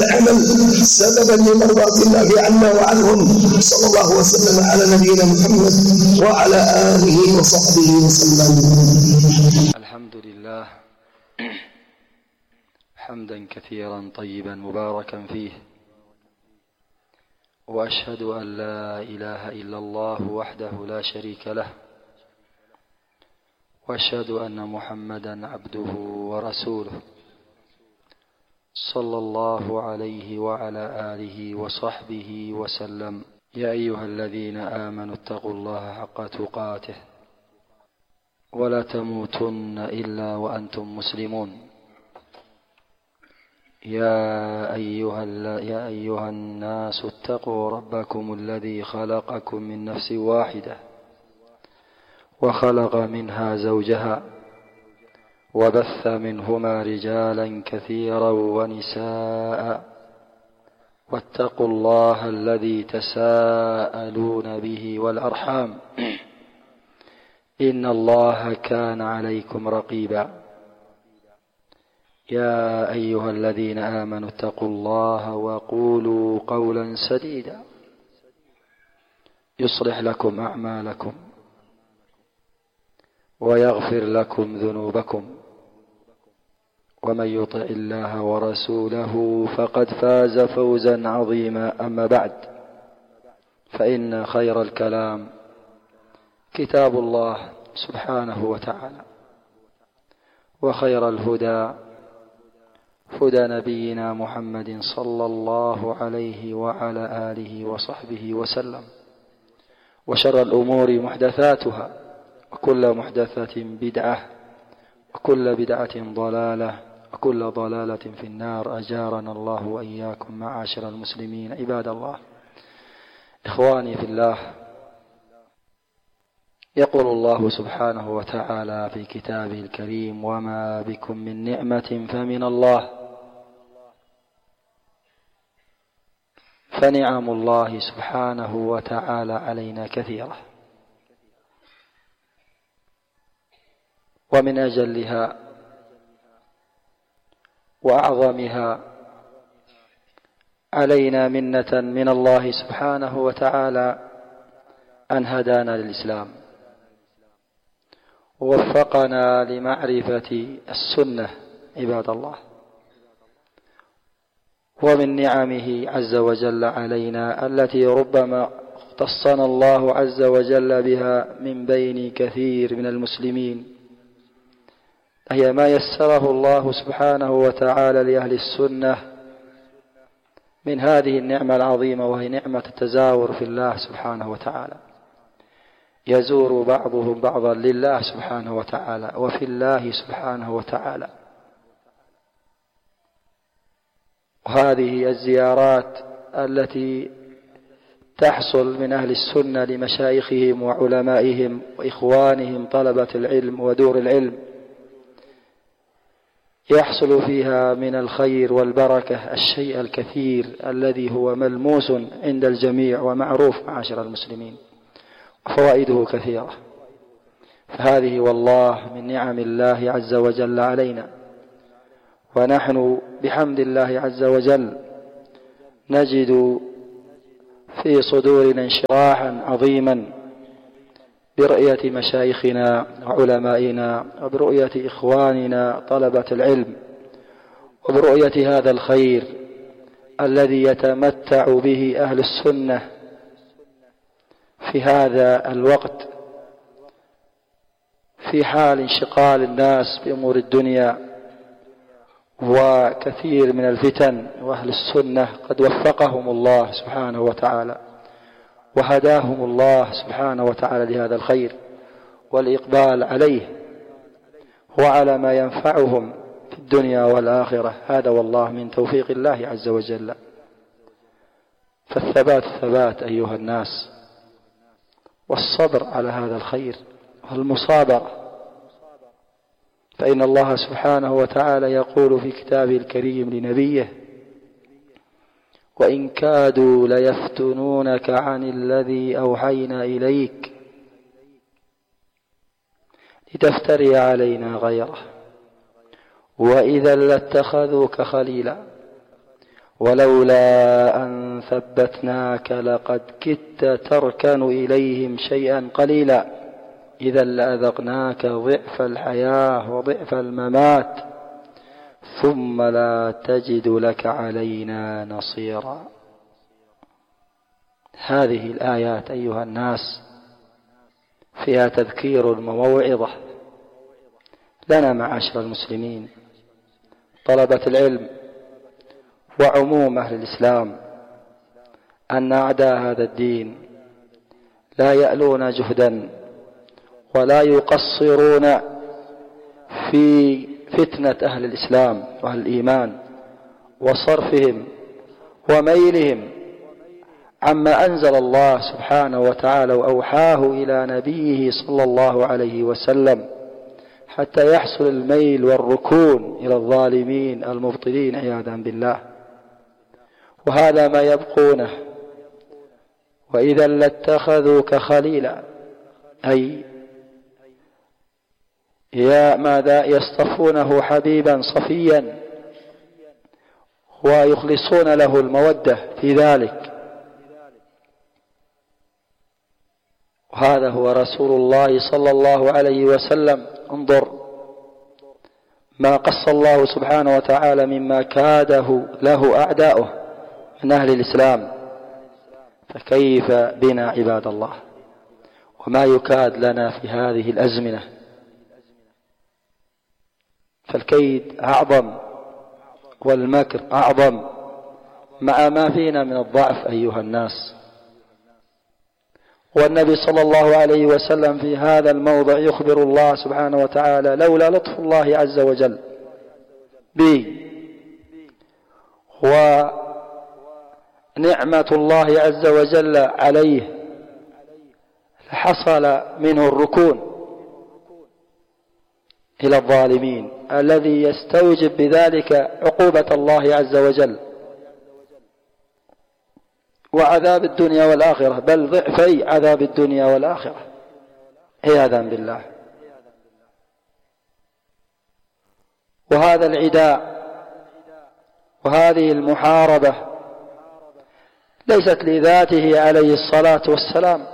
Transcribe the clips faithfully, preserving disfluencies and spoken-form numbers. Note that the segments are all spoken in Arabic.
العمل سببا لمرضاة الله عنا وعنهم. صلى الله وسلم على نبينا محمد وعلى آله وصحبه وسلم. الحمد لله حمدا كثيرا طيبا مباركا فيه، وأشهد أن لا إله إلا الله وحده لا شريك له، وأشهد أن محمدا عبده ورسوله صلى الله عليه وعلى آله وصحبه وسلم. يا أيها الذين آمنوا اتقوا الله حق تقاته ولا تموتن إلا وأنتم مسلمون. يا أيها, يا أيها الناس اتقوا ربكم الذي خلقكم من نفس واحدة وخلق منها زوجها وبث منهما رجالا كثيرا ونساء، واتقوا الله الذي تساءلون به والأرحام إن الله كان عليكم رقيبا. يا أيها الذين آمنوا اتقوا الله وقولوا قولا سديدا يصلح لكم أعمالكم ويغفر لكم ذنوبكم، ومن يطع الله ورسوله فقد فاز فوزا عظيما. أما بعد، فإن خير الكلام كتاب الله سبحانه وتعالى، وخير الهدى هدى نبينا محمد صلى الله عليه وعلى آله وصحبه وسلم، وشر الأمور محدثاتها، وكل محدثة بدعة، وكل بدعة ضلالة، وكل ضلالة في النار. أجارنا الله وإياكم معاشر المسلمين. عباد الله، إخواني في الله، يقول الله سبحانه وتعالى في كتابه الكريم: وما بكم من نعمة فمن الله. فنعم الله سبحانه وتعالى علينا كثيرة، ومن أجلها وأعظمها علينا منة من الله سبحانه وتعالى أن هدانا للإسلام، ووفقنا لمعرفة السنة. عباد الله، ومن نعمه عز وجل علينا التي ربما اختصنا الله عز وجل بها من بين كثير من المسلمين هي ما يسره الله سبحانه وتعالى لأهل السنة من هذه النعمة العظيمة، وهي نعمة التزاور في الله سبحانه وتعالى. يزور بعضهم بعضا لله سبحانه وتعالى وفي الله سبحانه وتعالى. وهذه الزيارات التي تحصل من أهل السنة لمشايخهم وعلمائهم وإخوانهم طلبة العلم ودور العلم يحصل فيها من الخير والبركة الشيء الكثير الذي هو ملموس عند الجميع ومعروف معاشر المسلمين، وفوائده كثيرة. فهذه والله من نعم الله عز وجل علينا، ونحن بحمد الله عز وجل نجد في صدورنا انشراحا عظيما برؤية مشايخنا وعلمائنا، وبرؤية إخواننا طلبة العلم، وبرؤية هذا الخير الذي يتمتع به أهل السنة في هذا الوقت، في حال انشغال الناس بأمور الدنيا وكثير من الفتن. وأهل السنة قد وفقهم الله سبحانه وتعالى وهداهم الله سبحانه وتعالى لهذا الخير والإقبال عليه وعلى ما ينفعهم في الدنيا والآخرة. هذا والله من توفيق الله عز وجل. فالثبات ثبات أيها الناس، والصبر على هذا الخير والمصابرة، فإن الله سبحانه وتعالى يقول في كتابه الكريم لنبيه: وإن كادوا ليفتنونك عن الذي أوحينا إليك لتفتري علينا غيره وإذا لاتخذوك خليلا ولولا أن ثبتناك لقد كدت تركن إليهم شيئا قليلا إذا لأذقناك ضعف الحياة وضعف الممات ثم لا تجد لك علينا نصيرا. هذه الآيات أيها الناس فيها تذكير وموعظة لنا معاشر المسلمين طلبة العلم وعموم أهل الإسلام أن أعداء هذا الدين لا يألون جهدا ولا يقصرون في فتنة أهل الإسلام وأهل الإيمان وصرفهم وميلهم عما أنزل الله سبحانه وتعالى وأوحاه إلى نبيه صلى الله عليه وسلم حتى يحصل الميل والركون إلى الظالمين المبطلين عياذا بالله. وهذا ما يبقونه، وإذا لاتخذوك خليلا، أي يا ماذا يصطفونه حبيبا صفيا ويخلصون له المودة في ذلك. وهذا هو رسول الله صلى الله عليه وسلم. انظر ما قص الله سبحانه وتعالى مما كاده له أعداؤه من أهل الإسلام، فكيف بنا عباد الله وما يكاد لنا في هذه الأزمنة؟ فالكيد أعظم والمكر أعظم مع ما فينا من الضعف أيها الناس. والنبي صلى الله عليه وسلم في هذا الموضع يخبر الله سبحانه وتعالى لولا لطف الله عز وجل بي ونعمة الله عز وجل عليه لحصل منه الركون إلى الظالمين الذي يستوجب بذلك عقوبة الله عز وجل وعذاب الدنيا والآخرة، بل ضعفي عذاب الدنيا والآخرة عياذا بالله. وهذا العداء وهذه المحاربة ليست لذاته عليه الصلاة والسلام،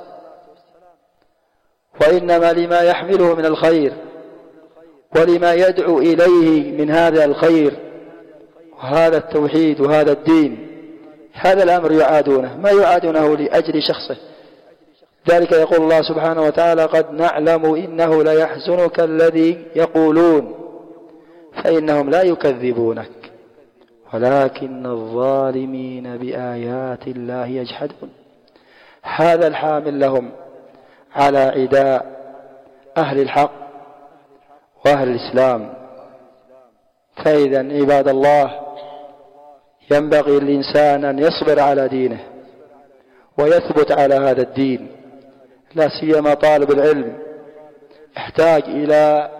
وإنما لما يحمله من الخير ولما يدعو إليه من هذا الخير وهذا التوحيد وهذا الدين. هذا الأمر يعادونه، ما يعادونه لأجل شخصه. ذلك يقول الله سبحانه وتعالى قد نعلم إنه ليحزنك الذي يقولون فإنهم لا يكذبونك ولكن الظالمين بآيات الله يجحدون. هذا الحامل لهم على عداء أهل الحق وأهل الإسلام. فإذا عباد الله ينبغي للإنسان أن يصبر على دينه ويثبت على هذا الدين، لا سيما طالب العلم يحتاج إلى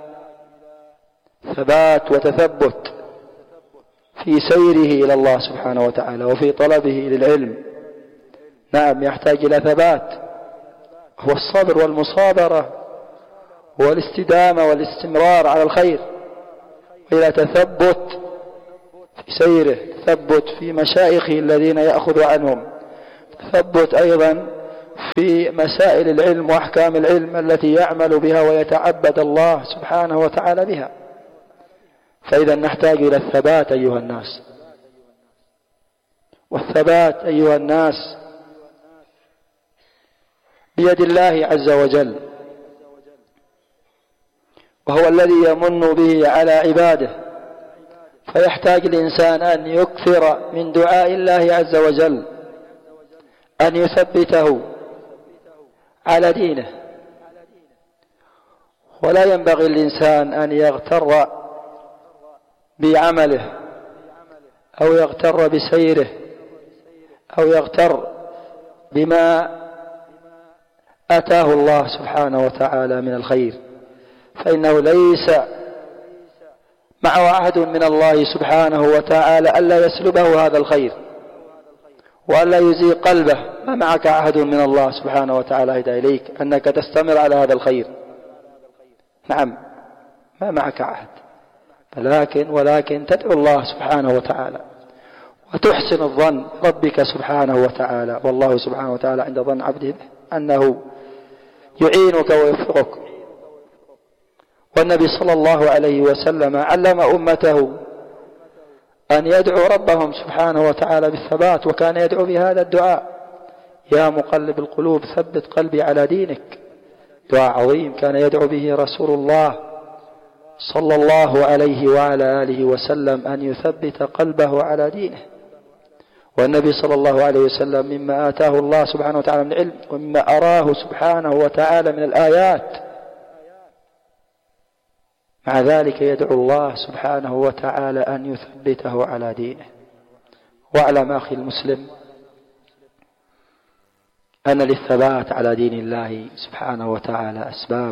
ثبات وتثبت في سيره إلى الله سبحانه وتعالى وفي طلبه للعلم. نعم يحتاج إلى ثبات، هو الصبر والمصابرة والاستدامة والاستمرار على الخير، وإلى تثبت في سيره، تثبت في مشايخه الذين يأخذ عنهم، تثبت أيضا في مسائل العلم وأحكام العلم التي يعمل بها ويتعبد الله سبحانه وتعالى بها. فإذا نحتاج إلى الثبات أيها الناس، والثبات أيها الناس بيد الله عز وجل، وهو الذي يمن به على عباده. فيحتاج الإنسان أن يكثر من دعاء الله عز وجل أن يثبته على دينه. ولا ينبغي الإنسان أن يغتر بعمله أو يغتر بسيره أو يغتر بما أتاه الله سبحانه وتعالى من الخير، فإنه ليس معه عهد من الله سبحانه وتعالى ألا يسلبه هذا الخير وألا يزيغ قلبه. ما معك عهد من الله سبحانه وتعالى هدى إليك أنك تستمر على هذا الخير. نعم ما معك عهد، ولكن ولكن تدعو الله سبحانه وتعالى وتحسن الظن ربك سبحانه وتعالى. والله سبحانه وتعالى عند ظن عبده أنه يعينك ويوفقك. والنبي صلى الله عليه وسلم علم أمته أن يدعو ربهم سبحانه وتعالى بالثبات، وكان يدعو بهذا الدعاء: يا مقلب القلوب ثبت قلبي على دينك. دعاء عظيم كان يدعو به رسول الله صلى الله عليه وعلى آله وسلم أن يثبت قلبه على دينه. والنبي صلى الله عليه وسلم مما آتاه الله سبحانه وتعالى من علم، ومما أراه سبحانه وتعالى من الآيات، مع ذلك يدعو الله سبحانه وتعالى أن يثبته على دينه. واعلم أخي المسلم أن للثبات على دين الله سبحانه وتعالى أسباب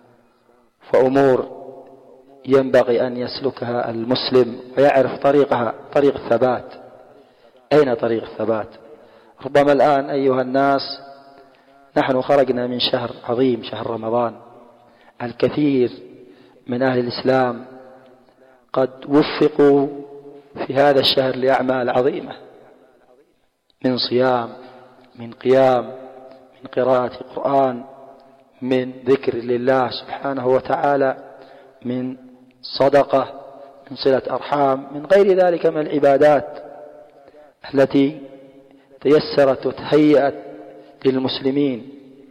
وأمور ينبغي أن يسلكها المسلم ويعرف طريقها، طريق الثبات. أين طريق الثبات؟ ربما الآن أيها الناس نحن خرجنا من شهر عظيم، شهر رمضان. الكثير من أهل الإسلام قد وفقوا في هذا الشهر لأعمال عظيمة، من صيام، من قيام، من قراءة قرآن، من ذكر لله سبحانه وتعالى، من صدقة، من صلة أرحام، من غير ذلك من العبادات التي تيسرت وتهيأت للمسلمين،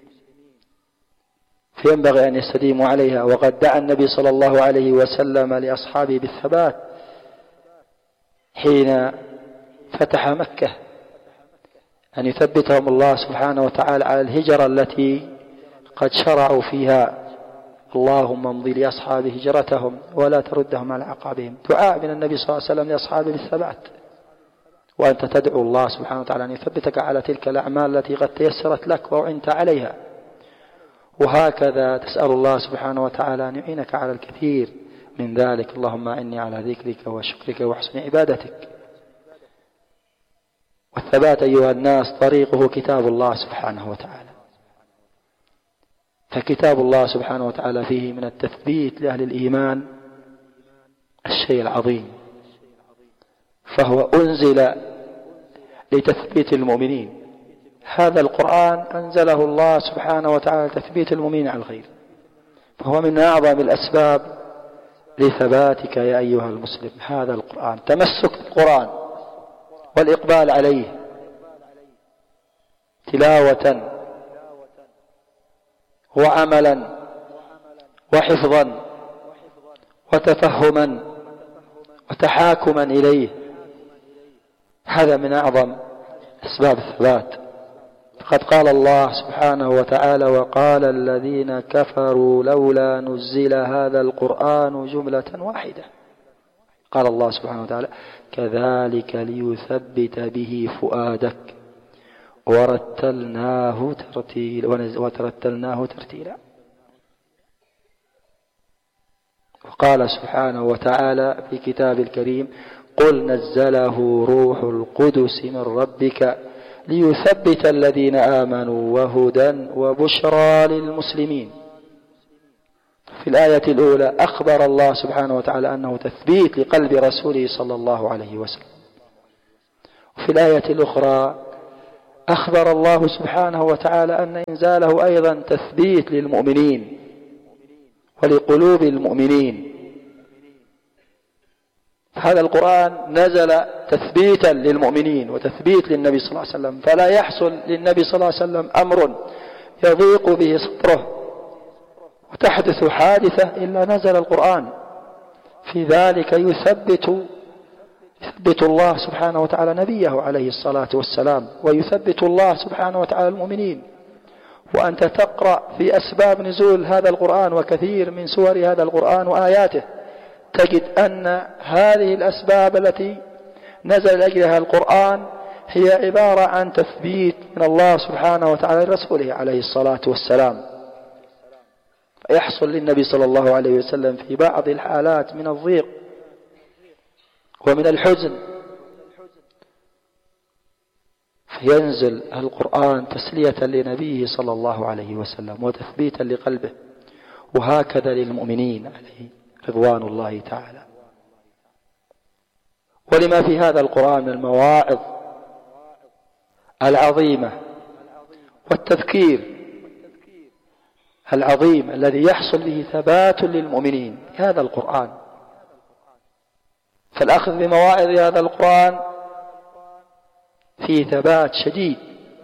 فينبغي أن يستديموا عليها. وقد دعا النبي صلى الله عليه وسلم لأصحابه بالثبات حين فتح مكة، أن يثبتهم الله سبحانه وتعالى على الهجرة التي قد شرعوا فيها. اللهم امضي لأصحاب هجرتهم ولا تردهم على عقابهم. دعاء من النبي صلى الله عليه وسلم لأصحابه بالثبات، وأنت تدعو الله سبحانه وتعالى أن يثبتك على تلك الأعمال التي قد تيسرت لك وأعنت عليها. وهكذا تسأل الله سبحانه وتعالى أن يعينك على الكثير من ذلك. اللهم أعني على ذكرك وشكرك وحسن عبادتك. والثبات أيها الناس طريقه كتاب الله سبحانه وتعالى، فكتاب الله سبحانه وتعالى فيه من التثبيت لأهل الإيمان الشيء العظيم، فهو أنزل لتثبيت المؤمنين. هذا القرآن أنزله الله سبحانه وتعالى لتثبيت المؤمنين على الخير، فهو من أعظم الأسباب لثباتك يا أيها المسلم. هذا القرآن، تمسك بالقرآن والإقبال عليه تلاوة وعملا وحفظا وتفهما وتحاكما إليه، هذا من أعظم أسباب الثبات. فقد قال الله سبحانه وتعالى: وقال الذين كفروا لولا نزل هذا القرآن جملة واحدة. قال الله سبحانه وتعالى: كذلك ليثبت به فؤادك ورتلناه ترتيلا وترتلناه ترتيلا. وقال سبحانه وتعالى في كتاب الكريم: قل نزله روح القدس من ربك ليثبت الذين آمنوا وهدى وبشرى للمسلمين. في الآية الأولى أخبر الله سبحانه وتعالى أنه تثبيت لقلب رسوله صلى الله عليه وسلم، وفي الآية الأخرى أخبر الله سبحانه وتعالى أن إنزاله أيضا تثبيت للمؤمنين ولقلوب المؤمنين. هذا القرآن نزل تثبيتا للمؤمنين وتثبيت للنبي صلى الله عليه وسلم، فلا يحصل للنبي صلى الله عليه وسلم أمر يضيق به صدره وتحدث حادثة إلا نزل القرآن في ذلك يثبت يثبت الله سبحانه وتعالى نبيه عليه الصلاة والسلام، ويثبت الله سبحانه وتعالى المؤمنين. وأنت تقرأ في أسباب نزول هذا القرآن وكثير من سور هذا القرآن وآياته، تجد أن هذه الأسباب التي نزل لأجلها القرآن هي عبارة عن تثبيت من الله سبحانه وتعالى لرسوله عليه الصلاة والسلام. يحصل للنبي صلى الله عليه وسلم في بعض الحالات من الضيق ومن الحزن فينزل القرآن تسلية لنبيه صلى الله عليه وسلم وتثبيتا لقلبه، وهكذا للمؤمنين عليه رضوان الله تعالى. ولما في هذا القرآن من المواعظ العظيمة والتذكير العظيم الذي يحصل به ثبات للمؤمنين في هذا القرآن. فالأخذ بمواعظ هذا القرآن فيه ثبات شديد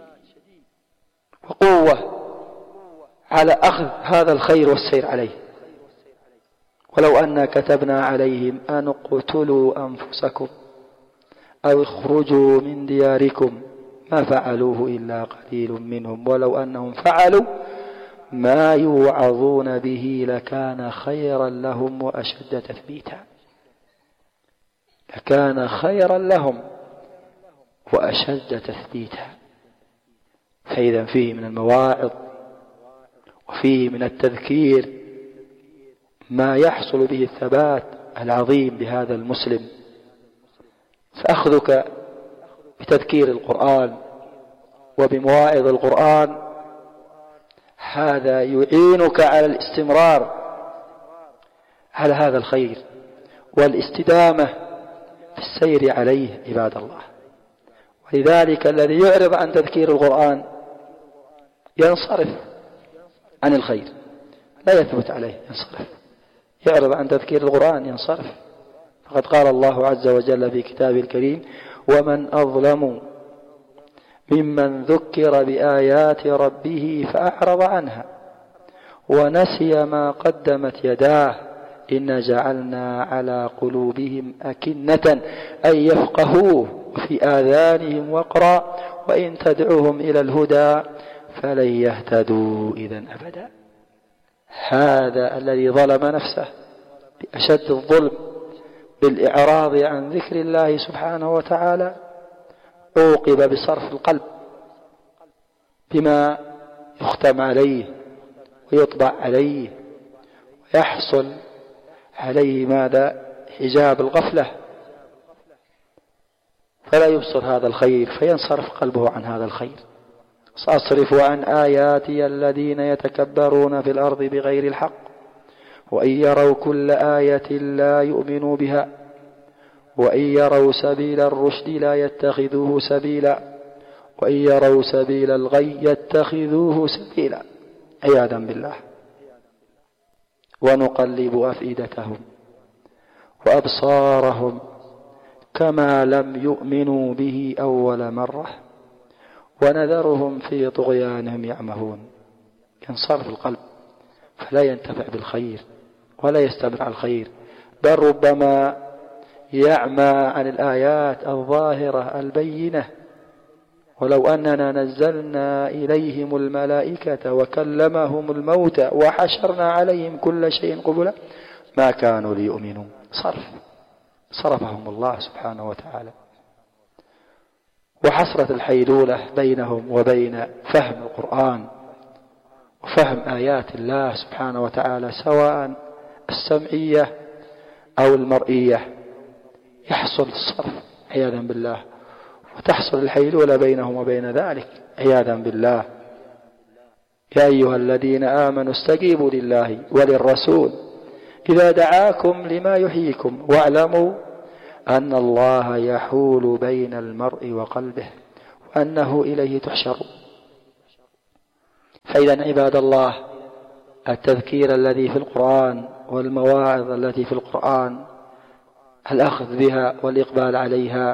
وقوة على أخذ هذا الخير والسير عليه. ولو أن كتبنا عليهم أن اقتلوا أنفسكم أو اخرجوا من دياركم ما فعلوه إلا قليل منهم ولو أنهم فعلوا ما يوعظون به لكان خيرا لهم وأشد تثبيتا. لكان خيرا لهم وأشد تثبيتا. فإذا فيه من المواعظ وفيه من التذكير ما يحصل به الثبات العظيم بهذا المسلم. فأخذك بتذكير القرآن وبمواعظ القرآن هذا يعينك على الاستمرار على هذا الخير والاستدامة في السير عليه عباد الله. ولذلك الذي يعرض عن تذكير القرآن ينصرف عن الخير، لا يثبت عليه، ينصرف، يعرض عن تذكير القرآن ينصرف. فقد قال الله عز وجل في كتابه الكريم: ومن أظلم ممن ذكر بآيات ربه فأعرض عنها ونسي ما قدمت يداه إنا جعلنا على قلوبهم أكنة أن يفقهوه وفي آذانهم وقرا وإن تدعوهم إلى الهدى فلن يهتدوا إذن أبدا. هذا الذي ظلم نفسه بأشد الظلم بالإعراض عن ذكر الله سبحانه وتعالى عوقب بصرف القلب بما يختم عليه ويطبع عليه ويحصل عليه ماذا؟ حجاب الغفلة، فلا يبصر هذا الخير فينصرف قلبه عن هذا الخير. سأصرف عن آياتي الذين يتكبرون في الأرض بغير الحق وإن يروا كل آية لا يؤمنوا بها وإن يروا سبيل الرشد لا يتخذوه سبيلا وإن يروا سبيل الغي يتخذوه سبيلا عياذا بالله. ونقلب أفئدتهم وأبصارهم كما لم يؤمنوا به أول مرة ونذرهم في طغيانهم يعمهون. ينصرف القلب فلا ينتفع بالخير ولا يستمر على الخير، بل ربما يعمى عن الآيات الظاهرة البينة. ولو أننا نزلنا إليهم الملائكة وكلمهم الموتى وحشرنا عليهم كل شيء قبلا ما كانوا ليؤمنوا. صرف صرفهم الله سبحانه وتعالى. وحصرت الحيلولة بينهم وبين فهم القرآن وفهم آيات الله سبحانه وتعالى سواء السمعية أو المرئية. يحصل الصرف عياذا بالله وتحصل الحيلولة بينهم وبين ذلك عياذا بالله. يا أيها الذين آمنوا استجيبوا لله وللرسول إذا دعاكم لما يحييكم واعلموا أن الله يحول بين المرء وقلبه وأنه إليه تحشرون. فإذا عباد الله التذكير الذي في القرآن والمواعظ التي في القرآن الأخذ بها والإقبال عليها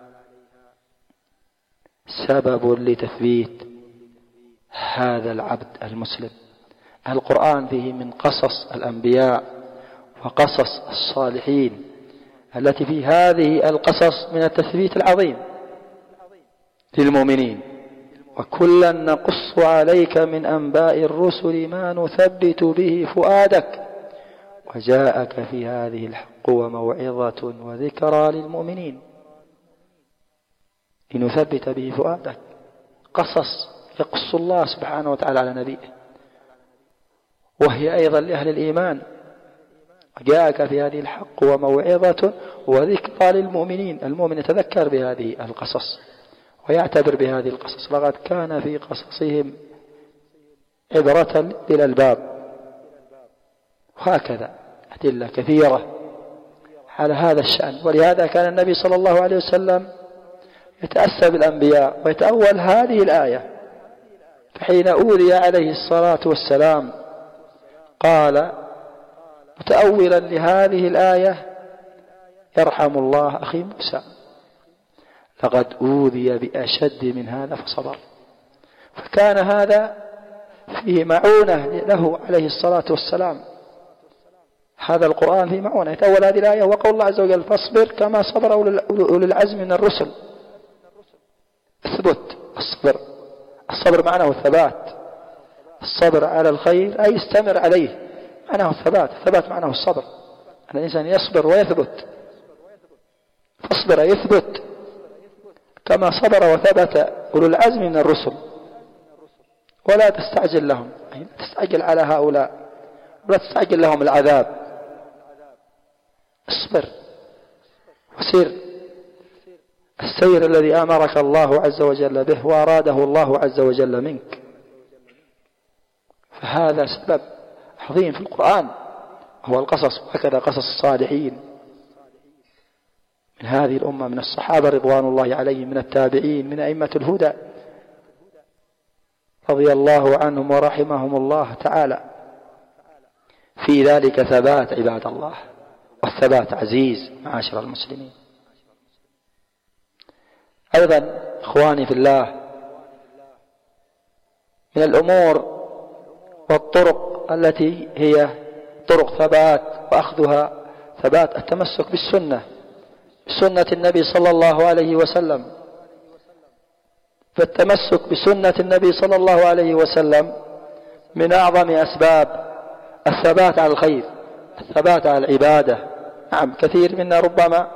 سبب لتثبيت هذا العبد المسلم. القرآن فيه من قصص الأنبياء وقصص الصالحين التي في هذه القصص من التثبيت العظيم للمؤمنين. وكلا نقص عليك من أنباء الرسل ما نثبت به فؤادك وجاءك في هذه الحق وموعظة وذكرى للمؤمنين لنثبت به فؤادك. قصص يقص الله سبحانه وتعالى على نبيه وهي أيضا لأهل الإيمان. جاءك في هذه الحق وموعظة وذكرى للمؤمنين. المؤمن يتذكر بهذه القصص ويعتبر بهذه القصص. لقد كان في قصصهم عبرة للألباب. وهكذا أدلة كثيرة على هذا الشأن. ولهذا كان النبي صلى الله عليه وسلم يتأسى بالأنبياء ويتأول هذه الآية. فحين أوذي عليه الصلاة والسلام قال متأولا لهذه الآية: يرحم الله أخي موسى، لقد أوذي بأشد من هذا فصبر. فكان هذا فيه معونة له عليه الصلاة والسلام. هذا القرآن فيه معونة. يتأول هذه الآية وقول الله عز وجل: فاصبر كما صبر أولي العزم من الرسل. اثبت الصبر. الصبر معناه الثبات. الصبر على الخير أي استمر عليه، معناه الثبات. الثبات معناه الصبر، أن الإنسان يصبر ويثبت. فاصبر يثبت كما صبر وثبت أولو العزم من الرسل، ولا تستعجل لهم، لا تستعجل على هؤلاء ولا تستعجل لهم العذاب. اصبر وسير السير الذي أمرك الله عز وجل به وأراده الله عز وجل منك. فهذا سبب عظيم في القرآن هو القصص، وهكذا قصص الصالحين من هذه الأمة، من الصحابة رضوان الله عليهم، من التابعين، من أئمة الهدى رضي الله عنهم ورحمهم الله تعالى. في ذلك ثبات عباد الله، والثبات عزيز معاشر المسلمين. أيضا إخواني في الله، من الأمور والطرق التي هي طرق ثبات وأخذها ثبات التمسك بالسنة، بسنة النبي صلى الله عليه وسلم. فالتمسك بسنة النبي صلى الله عليه وسلم من أعظم أسباب الثبات على الخير، الثبات على العبادة. نعم، كثير منا ربما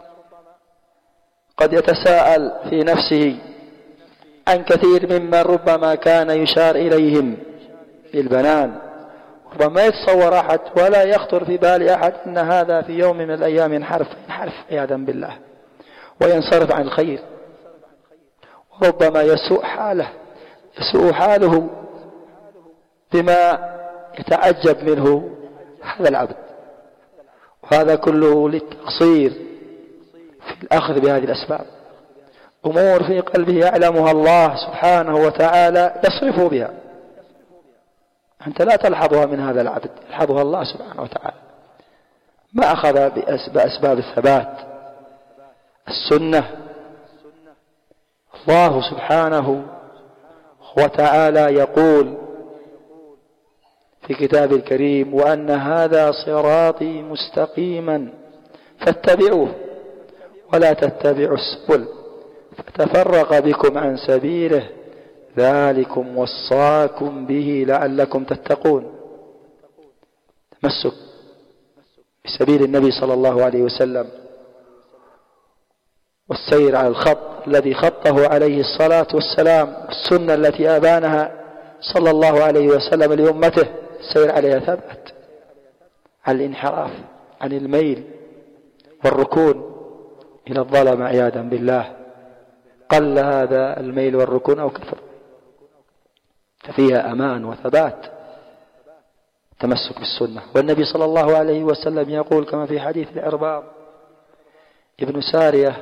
قد يتساءل في نفسه عن كثير ممن ربما كان يشار إليهم بالبنان، ربما يتصور أحد ولا يخطر في بال أحد أن هذا في يوم من الأيام ينحرف ينحرف عياذا بالله وينصرف عن الخير، وربما يسوء حاله يسوء حاله بما يتعجب منه هذا العبد. وهذا كله للتقصير في الأخذ بهذه الأسباب. أمور في قلبه يعلمها الله سبحانه وتعالى يصرف بها، أنت لا تلحظها من هذا العبد، يلحظها الله سبحانه وتعالى. ما أخذ بأسباب الثبات السنة. الله سبحانه وتعالى يقول في كتاب الكريم: وأن هذا صراطي مستقيما فاتبعوه ولا تتبعوا السبل فتفرق بكم عن سبيله ذلكم وصاكم به لعلكم تتقون. تمسك بسبيل النبي صلى الله عليه وسلم والسير على الخط الذي خطه عليه الصلاة والسلام، السنة التي أبانها صلى الله عليه وسلم لأمته، السير عليها ثبت عن الانحراف، عن الميل والركون إلى الظلم عياذا بالله. قل هذا الميل والركون أو كثر، ففيها أمان وثبات تمسك بالسنة. والنبي صلى الله عليه وسلم يقول كما في حديث العرباض ابن سارية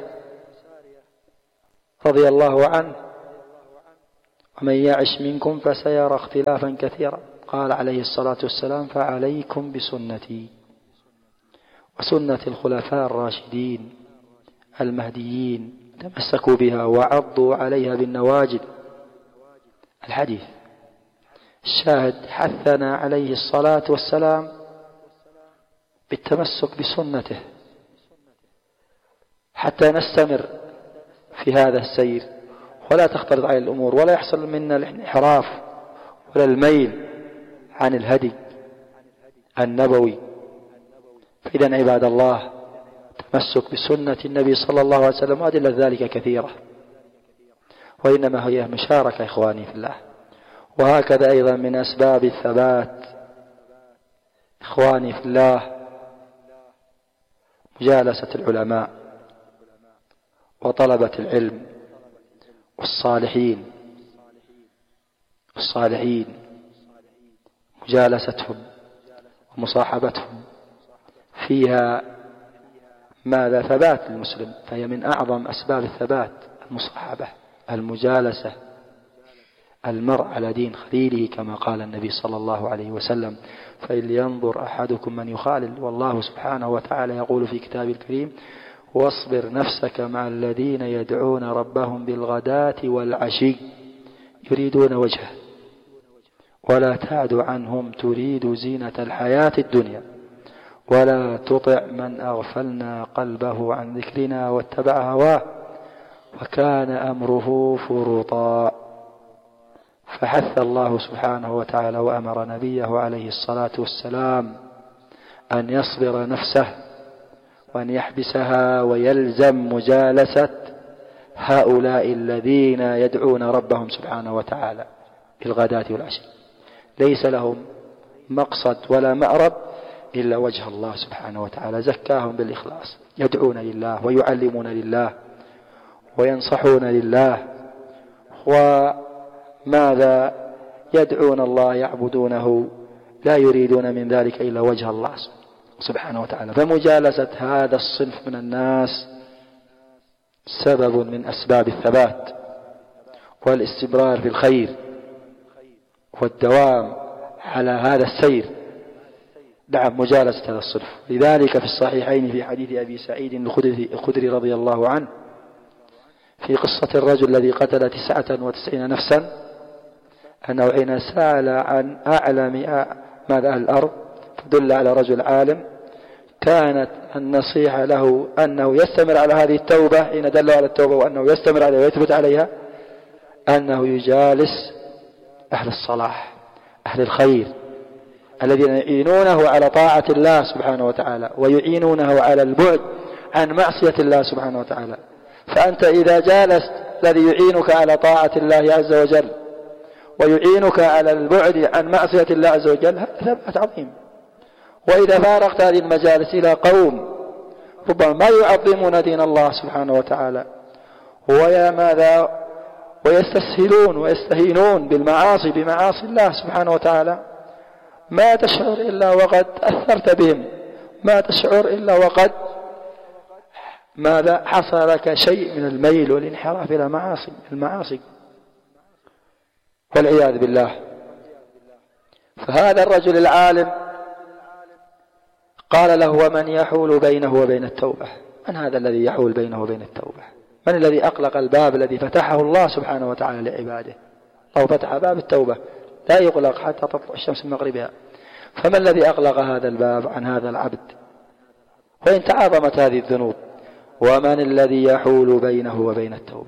رضي الله عنه: ومن يعش منكم فسيرى اختلافا كثيرا. قال عليه الصلاة والسلام: فعليكم بسنتي وسنة الخلفاء الراشدين المهديين تمسكوا بها وعضوا عليها بالنواجذ. الحديث الشاهد حثنا عليه الصلاة والسلام بالتمسك بسنته حتى نستمر في هذا السير ولا تختلط على الأمور ولا يحصل منا الانحراف ولا الميل عن الهدي النبوي. فإذن عباد الله، تمسك بسنة النبي صلى الله عليه وسلم وأدلة ذلك كثيرة، وإنما هي مشاركة إخواني في الله. وهكذا أيضا من أسباب الثبات إخواني في الله مجالسة العلماء وطلبة العلم والصالحين والصالحين مجالستهم ومصاحبتهم فيها ماذا ثبات المسلم، فهي من أعظم أسباب الثبات المصاحبة، المجالسة، المرء على دين خليله كما قال النبي صلى الله عليه وسلم: فلينظر أحدكم من يخالل. والله سبحانه وتعالى يقول في كتابه الكريم: واصبر نفسك مع الذين يدعون ربهم بالغداة والعشي يريدون وجهه ولا تعد عنهم تريد زينة الحياة الدنيا ولا تطع من أغفلنا قلبه عن ذكرنا واتبع هواه وكان أمره فرطا. فحث الله سبحانه وتعالى وأمر نبيه عليه الصلاة والسلام أن يصبر نفسه وأن يحبسها ويلزم مجالسة هؤلاء الذين يدعون ربهم سبحانه وتعالى بالغداة والعشي، ليس لهم مقصد ولا مأرب إلا وجه الله سبحانه وتعالى. زكاهم بالإخلاص، يدعون لله ويعلمون لله وينصحون لله، وماذا يدعون الله يعبدونه لا يريدون من ذلك إلا وجه الله سبحانه وتعالى. فمجالسة هذا الصنف من الناس سبب من أسباب الثبات والاستمرار في الخير والدوام على هذا السير. نعم، مجالسة هذا الصنف. لذلك في الصحيحين في حديث أبي سعيد الخدري رضي الله عنه في قصة الرجل الذي قتل تسعة وتسعين نفسا أنه حين سأل عن أعلم ماذا أهل الأرض فدل على رجل عالم، كانت النصيحة له أنه يستمر على هذه التوبة حين دل على التوبة وأنه يستمر عليها ويثبت عليها، أنه يجالس أهل الصلاح أهل الخير الذين يعينونه على طاعة الله سبحانه وتعالى ويعينونه على البعد عن معصية الله سبحانه وتعالى. فأنت إذا جالست الذي يعينك على طاعة الله عز وجل ويعينك على البعد عن معصية الله عز وجل، هذا ثبات عظيم. وإذا فارقت هذه المجالس إلى قوم ربما ما يعظمون دين الله سبحانه وتعالى ويا ماذا ويستسهلون ويستهينون بالمعاصي بمعاصي الله سبحانه وتعالى، ما تشعر إلا وقد أثرت بهم، ما تشعر إلا وقد ماذا حصل لك شيء من الميل والانحراف إلى معاصي المعاصي والعياذ بالله. فهذا الرجل العالم قال له: ومن يحول بينه وبين التوبة؟ من هذا الذي يحول بينه وبين التوبة؟ من الذي أغلق الباب الذي فتحه الله سبحانه وتعالى لعباده؟ الله فتح باب التوبة لا يغلق حتى تطلع الشمس من مغربها، فما الذي أغلق هذا الباب عن هذا العبد وإن تعاظمت هذه الذنوب؟ ومن الذي يحول بينه وبين التوبة؟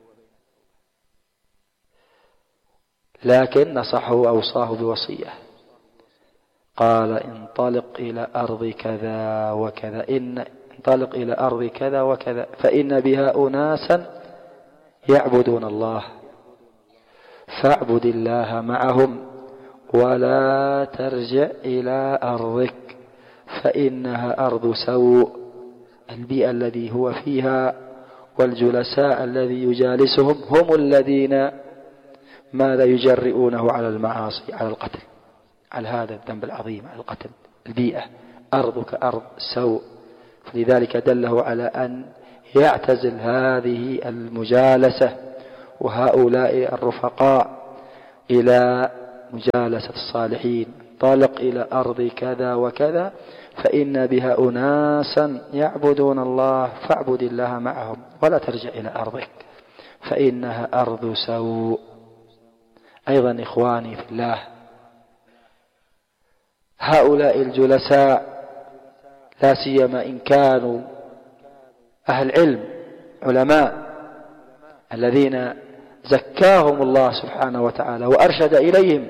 لكن نصحه وأوصاه بوصية، قال: انطلق إلى أرض كذا وكذا إن انطلق إلى أرض كذا وكذا فإن بها أناسا يعبدون الله فاعبد الله معهم ولا ترجع إلى أرضك فإنها أرض سوء. البيئة الذي هو فيها والجلساء الذي يجالسهم هم الذين ماذا يجرئونه على المعاصي، على القتل، على هذا الذنب العظيم، على القتل. البيئة أرضك أرض سوء، فلذلك دله على أن يعتزل هذه المجالسة وهؤلاء الرفقاء إلى مجالسة الصالحين. انطلق إلى أرض كذا وكذا فإن بها أناسا يعبدون الله فاعبد الله معهم ولا ترجع إلى أرضك فإنها أرض سوء. أيضا إخواني في الله، هؤلاء الجلساء لا سيما إن كانوا أهل علم علماء الذين زكاهم الله سبحانه وتعالى وأرشد إليهم،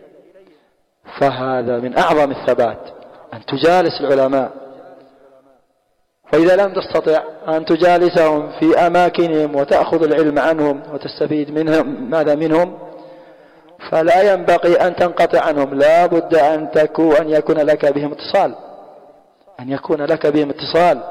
فهذا من أعظم الثبات أن تجالس العلماء. وإذا لم تستطع أن تجالسهم في أماكنهم وتأخذ العلم عنهم وتستفيد منهم ماذا منهم، فلا ينبغي أن تنقطع عنهم، لا بد أن تكون أن يكون لك بهم اتصال أن يكون لك بهم اتصال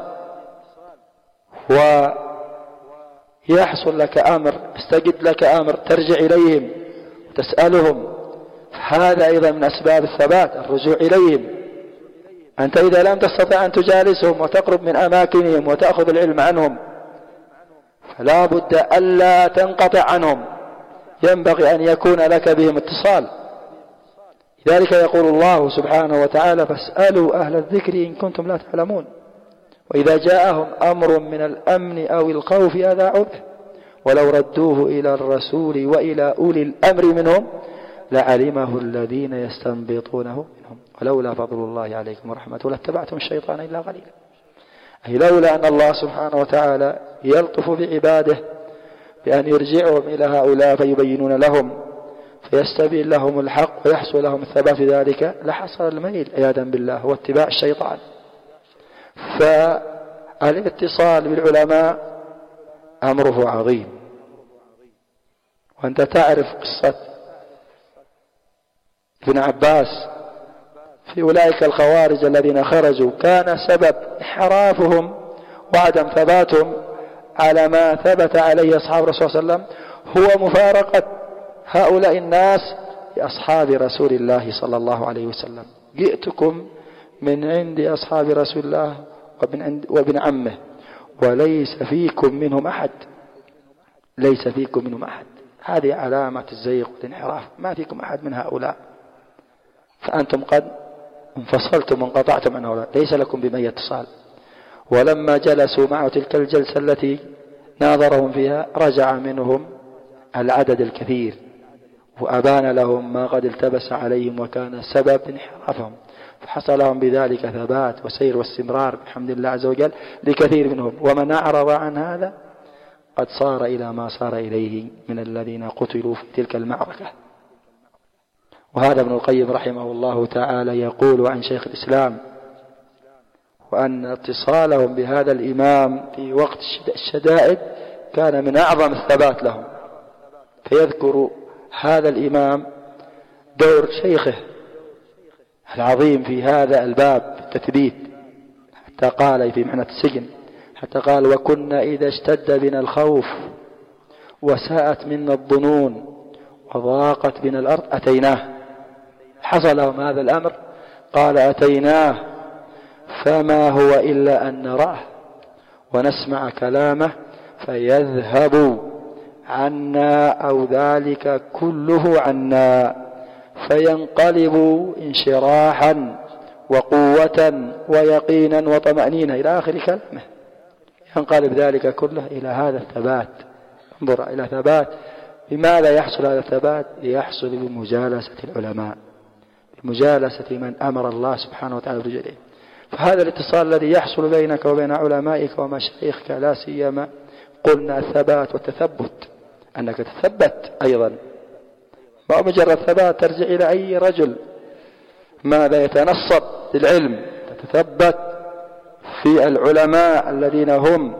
ويحصل لك أمر، استجد لك أمر ترجع إليهم وتسألهم. هذا أيضا من أسباب الثبات، الرجوع إليهم أنت إذا لم تستطع أن تجالسهم وتقرب من أماكنهم وتأخذ العلم عنهم فلا بد ألا تنقطع عنهم، ينبغي أن يكون لك بهم اتصال. لذلك يقول الله سبحانه وتعالى: فاسألوا أهل الذكر إن كنتم لا تعلمون. وإذا جاءهم أمر من الأمن أو الخوف أذاعوا به ولو ردوه إلى الرسول وإلى أولي الأمر منهم لعلمه الذين يستنبطونه منهم ولولا فضل الله عليكم ورحمته لاتبعتم الشيطان إلا قليلا. أي لولا أن الله سبحانه وتعالى يلطف بعباده بأن يرجعهم إلى هؤلاء فيبينون لهم فيستبين لهم الحق ويحصل لهم الثبات في ذلك لحصل الميل عياذا بالله واتباع الشيطان. فالاتصال بالعلماء أمره عظيم. وأنت تعرف قصة ابن عباس في أولئك الخوارج الذين خرجوا، كان سبب انحرافهم وعدم ثباتهم على ما ثبت عليه أصحاب الرسول صلى الله عليه وسلم هو مفارقة هؤلاء الناس لأصحاب رسول الله صلى الله عليه وسلم. جئتكم من عند أصحاب رسول الله وابن, عند وابن عمه وليس فيكم منهم أحد، ليس فيكم منهم أحد. هذه علامة الزيغ والانحراف، ما فيكم أحد من هؤلاء، فأنتم قد انفصلتم وانقطعتم عن هؤلاء، ليس لكم بمن يتصال. ولما جلسوا معه تلك الجلسة التي ناظرهم فيها رجع منهم العدد الكثير وأبان لهم ما قد التبس عليهم وكان سبب انحرافهم، فحصل لهم بذلك ثبات وسير واستمرار بحمد الله عز وجل لكثير منهم. ومن أعرض عن هذا قد صار إلى ما صار إليه من الذين قتلوا في تلك المعركة. وهذا ابن القيم رحمه الله تعالى يقول عن شيخ الإسلام وأن اتصالهم بهذا الإمام في وقت الشدائد كان من أعظم الثبات لهم. فيذكر هذا الإمام دور شيخه العظيم في هذا الباب التثبيت، حتى قال في محنة السجن حتى قال: وكنا إذا اشتد بنا الخوف وساءت منا الظنون وضاقت بنا الأرض أتيناه. حصل لهم هذا الأمر، قال: أتيناه فما هو إلا أن نراه ونسمع كلامه فيذهب عنا أو ذلك كله عنا فينقلب انشراحا وقوة ويقينا وطمأنينة إلى آخر كلامه. ينقلب ذلك كله إلى هذا الثبات. انظر إلى ثبات. لماذا يحصل هذا الثبات؟ يحصل بمجالسة العلماء، بمجالسة من أمر الله سبحانه وتعالى برجله. فهذا الاتصال الذي يحصل بينك وبين علمائك ومشايخك لا سيما قلنا الثبات والتثبت، أنك تثبت أيضا، ما مجرد ثبات ترجع إلى أي رجل ماذا يتنصب للعلم، تتثبت في العلماء الذين هم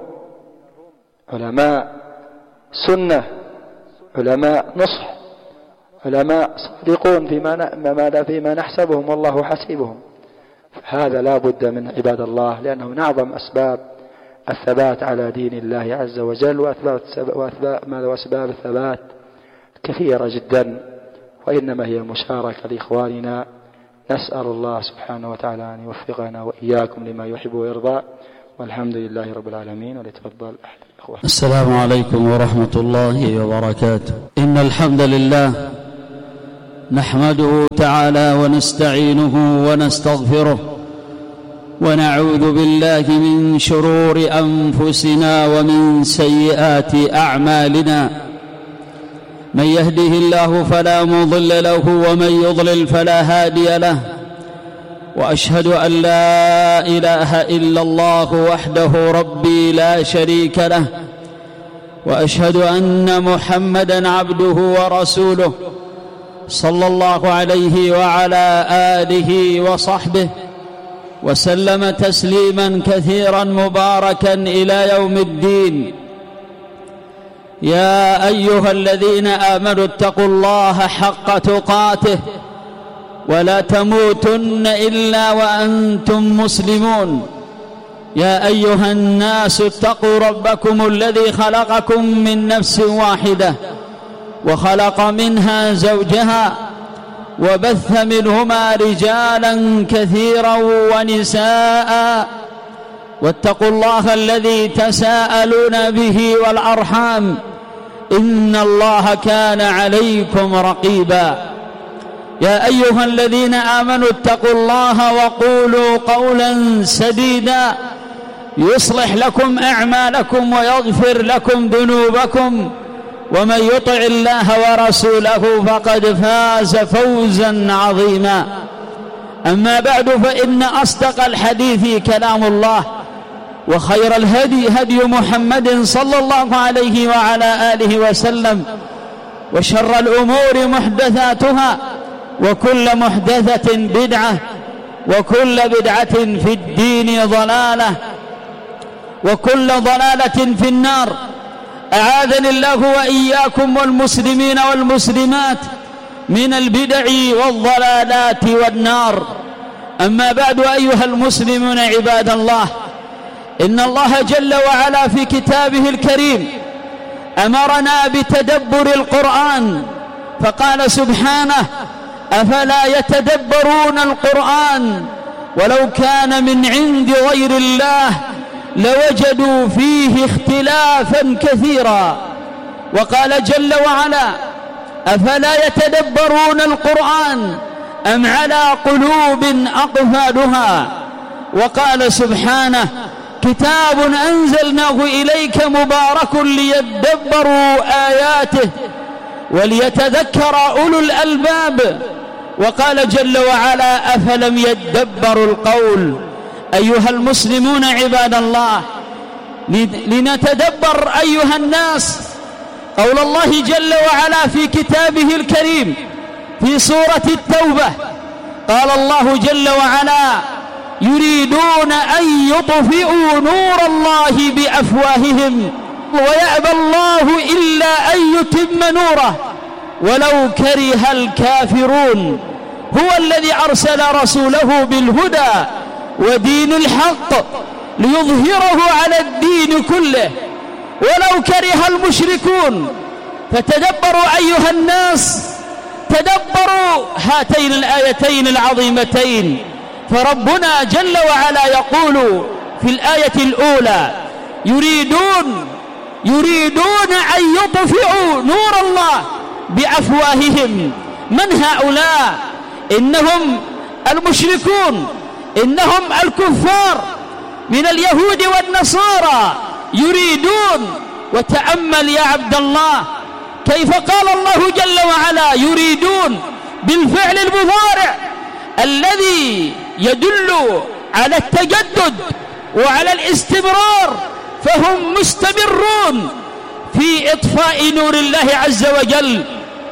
علماء سنة، علماء نصح، علماء صادقون فيما ماذا فيما نحسبهم والله حسيبهم. هذا لا بد من عباد الله، لأنه من أعظم أسباب الثبات على دين الله عز وجل. وأسباب الثبات كثيرة جدا، وإنما هي مشاركة لإخواننا. نسأل الله سبحانه وتعالى أن يوفقنا وإياكم لما يحب ويرضى، والحمد لله رب العالمين. وليتفضل أحد الأخوة. السلام عليكم ورحمة الله وبركاته. إن الحمد لله نحمده تعالى ونستعينه ونستغفره، ونعوذ بالله من شرور أنفسنا ومن سيئات أعمالنا. من يهده الله فلا مضل له ومن يضلل فلا هادي له، وأشهد أن لا إله إلا الله وحده ربي لا شريك له، وأشهد أن محمدًا عبده ورسوله صلى الله عليه وعلى آله وصحبه وسلم تسليما كثيرا مباركا إلى يوم الدين. يا أيها الذين آمنوا اتقوا الله حق تقاته ولا تموتن إلا وأنتم مسلمون. يا أيها الناس اتقوا ربكم الذي خلقكم من نفس واحدة وخلق منها زوجها وبث منهما رجالا كثيرا ونساء واتقوا الله الذي تساءلون به والأرحام إن الله كان عليكم رقيبا. يا أيها الذين آمنوا اتقوا الله وقولوا قولا سديدا يصلح لكم أعمالكم ويغفر لكم ذنوبكم ومن يطع الله ورسوله فقد فاز فوزا عظيما. أما بعد فإن أصدق الحديث كلام الله وخير الهدي هدي محمد صلى الله عليه وعلى آله وسلم وشر الأمور محدثاتها وكل محدثة بدعة وكل بدعة في الدين ضلالة وكل ضلالة في النار. أعاذني الله وإياكم والمسلمين والمسلمات من البدع والضلالات والنار. أما بعد أيها المسلمون عباد الله، إن الله جل وعلا في كتابه الكريم أمرنا بتدبر القرآن فقال سبحانه: أفلا يتدبرون القرآن ولو كان من عند غير الله لوجدوا فيه اختلافا كثيرا. وقال جل وعلا: أفلا يتدبرون القرآن أم على قلوب أقفالها. وقال سبحانه: كتاب أنزلناه إليك مبارك ليدبروا آياته وليتذكر أولو الألباب. وقال جل وعلا: أفلم يدبروا القول. أيها المسلمون عباد الله، لنتدبر أيها الناس قول الله جل وعلا في كتابه الكريم في سورة التوبة. قال الله جل وعلا: يريدون أن يطفئوا نور الله بأفواههم ويأبى الله إلا أن يتم نوره ولو كره الكافرون. هو الذي أرسل رسوله بالهدى ودين الحق ليظهره على الدين كله ولو كره المشركون. فتدبروا أيها الناس، تدبروا هاتين الآيتين العظيمتين. فربنا جل وعلا يقول في الآية الأولى: يريدون يريدون أن يطفئوا نور الله بأفواههم. من هؤلاء؟ إنهم المشركون، إنهم الكفار من اليهود والنصارى. يريدون، وتأمل يا عبد الله كيف قال الله جل وعلا يريدون بالفعل المضارع الذي يدل على التجدد وعلى الاستمرار، فهم مستمرون في إطفاء نور الله عز وجل،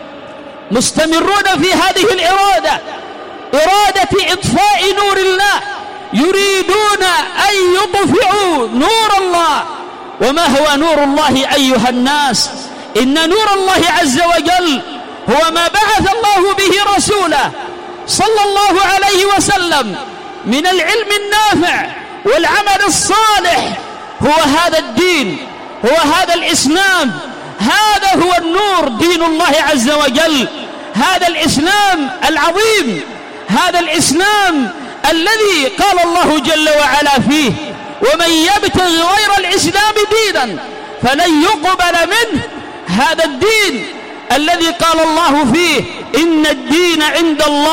مستمرون في هذه الإرادة، إرادة إطفاء نور الله. يريدون أن يطفئوا نور الله. وما هو نور الله أيها الناس؟ إن نور الله عز وجل هو ما بعث الله به رسوله صلى الله عليه وسلم من العلم النافع والعمل الصالح. هو هذا الدين، هو هذا الإسلام، هذا هو النور، دين الله عز وجل. هذا الإسلام العظيم، هذا الإسلام الذي قال الله جل وعلا فيه: ومن يبتغ غير الإسلام دينا فلن يقبل منه. هذا الدين الذي قال الله فيه: إن الدين عند الله